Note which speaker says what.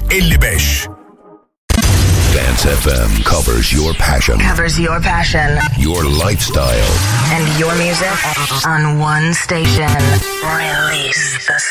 Speaker 1: 55. Dance FM covers your passion. Your lifestyle.
Speaker 2: And your music on one station. Release the